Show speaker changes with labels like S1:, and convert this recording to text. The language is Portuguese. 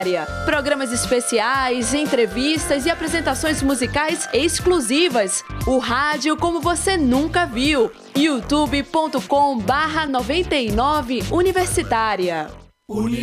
S1: Programas especiais, entrevistas e apresentações musicais exclusivas. O rádio como você nunca viu. youtube.com/99 Universitária.